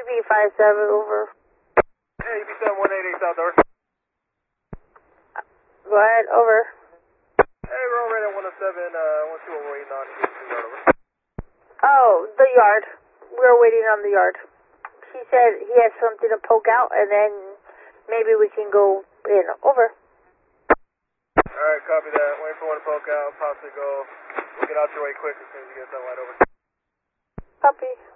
UB57, over. Yeah, UB7 188 South over. Go ahead, over. Hey, we're already at 107, 12, we're waiting on Houston Yard, over. Oh, the yard. We're waiting on the yard. He said he has something to poke out, and then maybe we can go in. Over. Alright, copy that. Waiting for one to poke out, possibly go. We'll get out your way quick as soon as you get that light over. Copy.